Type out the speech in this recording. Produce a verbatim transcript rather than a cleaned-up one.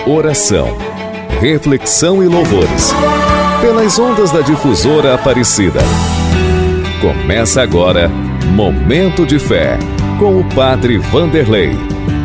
oração, reflexão e louvores, pelas ondas da Difusora Aparecida. Começa agora Momento de Fé, com o Padre Vanderlei.